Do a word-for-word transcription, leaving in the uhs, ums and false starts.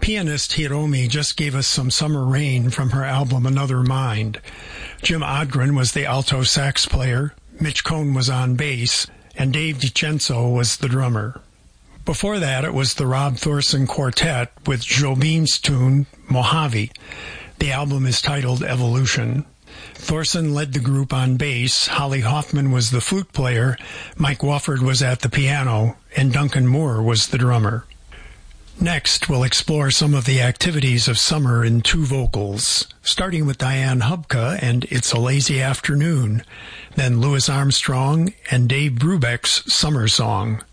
Pianist Hiromi just gave us some Summer Rain from her album Another Mind. Jim Odgren was the alto sax player, Mitch Cohn was on bass, and Dave DiCenso was the drummer. Before that, it was the Rob Thorson Quartet with Jobim's tune, Mojave. The album is titled Evolution. Thorson led the group on bass, Holly Hoffman was the flute player, Mike Wofford was at the piano, and Duncan Moore was the drummer. Next, we'll explore some of the activities of summer in two vocals, starting with Diane Hubka and It's a Lazy Afternoon, then Louis Armstrong and Dave Brubeck's Summer Song.